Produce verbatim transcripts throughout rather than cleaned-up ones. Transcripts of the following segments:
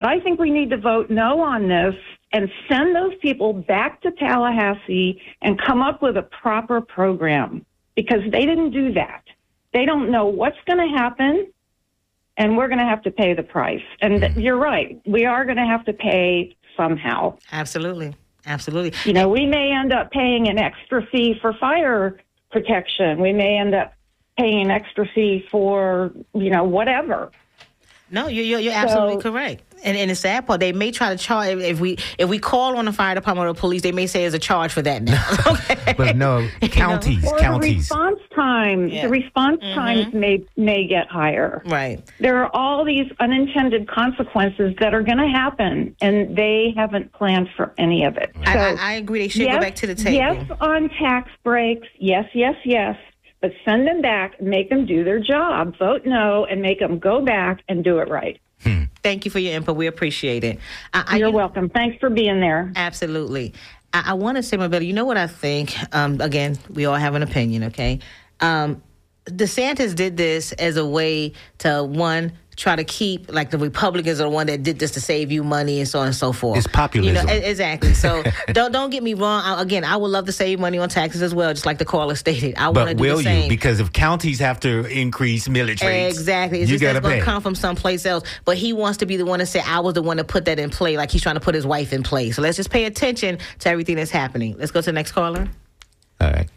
I think we need to vote no on this and send those people back to Tallahassee and come up with a proper program, because they didn't do that. They don't know what's going to happen, and we're going to have to pay the price. And mm. you're right. We are going to have to pay somehow. Absolutely. Absolutely. You know, we may end up paying an extra fee for fire protection. We may end up paying an extra fee for, you know, whatever. No, you're you're, you're absolutely So- correct. And and the sad part, they may try to charge if we if we call on the fire department or the police, they may say there's a charge for that now. Okay. But no, counties, Or the counties. response time. Yeah. The response Mhm. times may may get higher. Right. There are all these unintended consequences that are going to happen, and they haven't planned for any of it. I, So, I, I agree. They should yes, go back to the table. Yes, on tax breaks. Yes, yes, yes. But send them back, make them do their job. Vote no, and make them go back and do it right. Hmm. Thank you for your input. We appreciate it. I, I, You're you- welcome. Thanks for being there. Absolutely. I, I want to say, my brother, you know what I think? Um, again, we all have an opinion, okay? Um, DeSantis did this as a way to, one, try to keep, like, the Republicans are the one that did this to save you money and so on and so forth. It's populism. You know, e- exactly. So don't don't get me wrong. I, again, I would love to save money on taxes as well, just like the caller stated. I want to But do will the same. you? Because if counties have to increase millage rates, Exactly. It's you just got that's to going pay. to come from someplace else. But he wants to be the one to say, I was the one to put that in play, like he's trying to put his wife in play. So let's just pay attention to everything that's happening. Let's go to the next caller. All right.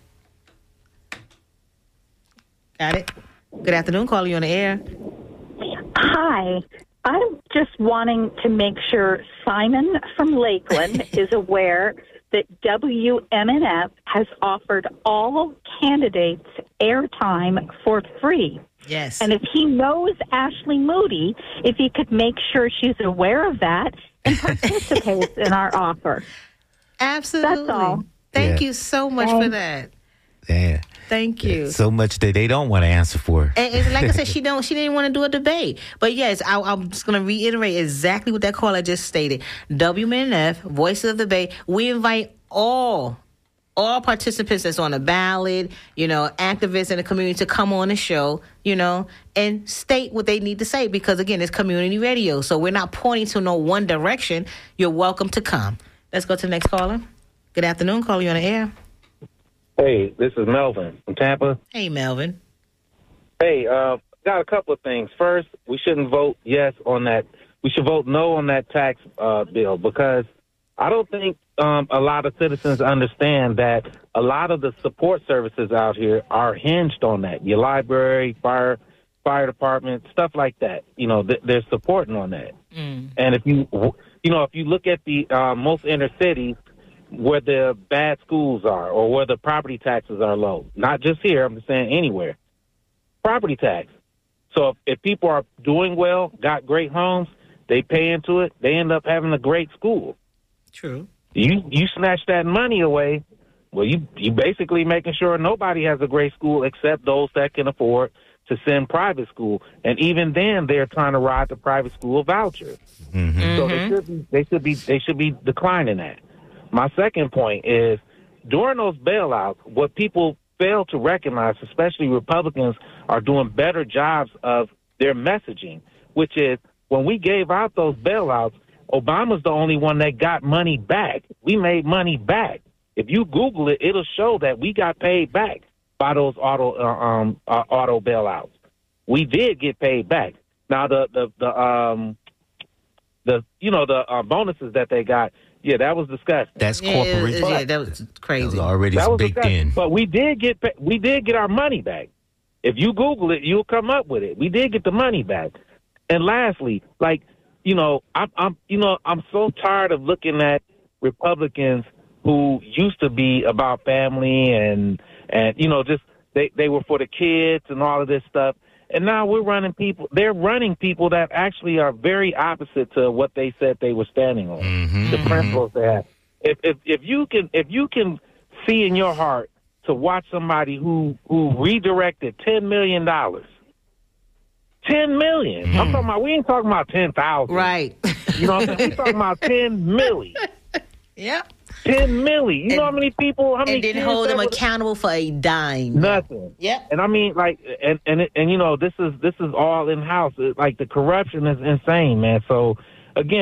Got it? Good afternoon. Caller, you on the air. Hi. I'm just wanting to make sure Simon from Lakeland is aware that W M N F has offered all candidates airtime for free. Yes. And if he knows Ashley Moody, if he could make sure she's aware of that and participates in our offer. Absolutely. That's all. Thank Yeah. you so much for that. Yeah. Thank you. So much that they don't want to answer for. And, and like I said, she don't. She didn't want to do a debate. But yes, I, I'm just going to reiterate exactly what that caller just stated. W M N F, Voices of the Bay. We invite all, all participants that's on the ballot, you know, activists in the community to come on the show, you know, and state what they need to say. Because again, it's community radio, so we're not pointing to no one direction. You're welcome to come. Let's go to the next caller. Good afternoon, caller. You on the air? Hey, this is Melvin from Tampa. Hey, Melvin. Hey, uh, got a couple of things. First, we shouldn't vote yes on that. We should vote no on that tax uh, bill, because I don't think um, a lot of citizens understand that a lot of the support services out here are hinged on that. Your library, fire, fire department, stuff like that. You know, th- they're supporting on that. Mm. And if you, you know, if you look at the uh, most inner cities, where the bad schools are or where the property taxes are low. Not just here, I'm just saying anywhere. Property tax. So if, if people are doing well, got great homes, they pay into it, they end up having a great school. True. You you snatch that money away, well, you you basically making sure nobody has a great school except those that can afford to send private school. And even then, they're trying to ride the private school voucher. Mm-hmm. So they should be they should be they should be declining that. My second point is, during those bailouts, what people fail to recognize, especially Republicans, are doing better jobs of their messaging, which is when we gave out those bailouts, Obama's the only one that got money back. We made money back. If you Google it, it'll show that we got paid back by those auto uh, um uh, auto bailouts. We did get paid back. Now the the the um the you know the uh, bonuses that they got. Yeah, that was disgusting. That's Yeah, corporate. yeah, yeah, that was That crazy. was already That was baked disgusting. in. But we did get pa- we did get our money back. If you Google it, you'll come up with it. We did get the money back. And lastly, like you know, I'm I'm you know I'm so tired of looking at Republicans who used to be about family and and you know just they they were for the kids and all of this stuff. And now we're running people. They're running people that actually are very opposite to what they said they were standing on. Mm-hmm. The principles they have. If if if you can if you can see in your heart to watch somebody who who redirected ten million dollars, ten million. Mm-hmm. I'm talking about. We ain't talking about ten thousand. Right. You know what I'm saying? We talking about ten million. Yep. Ten million. You know how many people? How many? And didn't kids hold that them was- accountable for a dime. Nothing. Yep. And I mean, like, and and it- and you know, this is this is all in house. Like the corruption is insane, man. So again.